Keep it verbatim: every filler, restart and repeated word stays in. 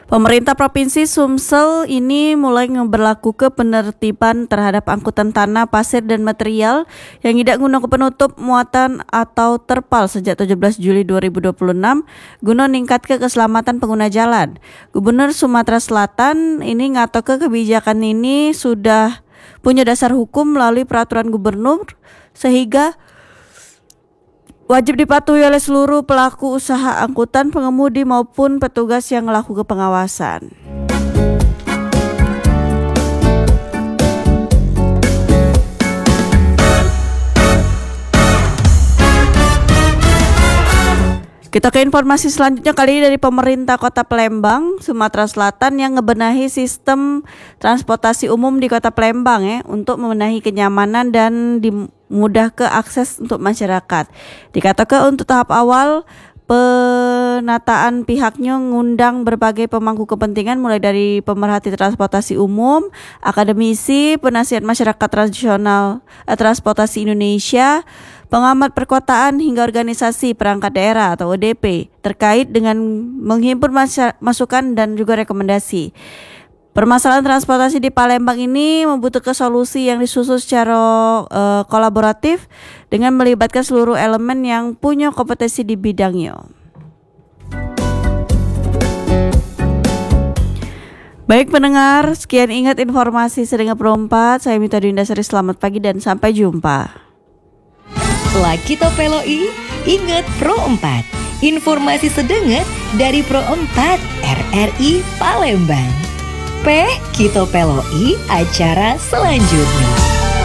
Pemerintah Provinsi Sumsel ini mulai memberlakukan penertiban terhadap angkutan tanah, pasir, dan material yang tidak menggunakan penutup muatan atau terpal sejak tujuh belas Juli dua ribu dua puluh enam guna meningkatkan keselamatan pengguna jalan. Gubernur Sumatera Selatan ini ngatakan kebijakan ini sudah punya dasar hukum melalui peraturan gubernur sehingga wajib dipatuhi oleh seluruh pelaku usaha angkutan, pengemudi maupun petugas yang melakukan pengawasan. Kita ke informasi selanjutnya, kali ini dari pemerintah Kota Palembang, Sumatera Selatan yang ngebenahi sistem transportasi umum di Kota Palembang ya untuk membenahi kenyamanan dan mudah ke akses untuk masyarakat. Dikatakan untuk tahap awal penataan pihaknya ngundang berbagai pemangku kepentingan mulai dari pemerhati transportasi umum, akademisi, penasihat masyarakat tradisional eh, transportasi Indonesia, pengamat perkotaan hingga organisasi perangkat daerah atau O D P terkait dengan menghimpun masukan dan juga rekomendasi. Permasalahan transportasi di Palembang ini membutuhkan solusi yang disusun secara uh, kolaboratif dengan melibatkan seluruh elemen yang punya kompetensi di bidangnya. Baik pendengar, sekian ingat informasi Sedengar Pro empat. Saya Mita Dindasari, selamat pagi dan sampai jumpa. Lagi Topeloi, ingat Pro empat. Informasi sedengar dari Pro empat R R I Palembang. P Kita Peloi acara selanjutnya.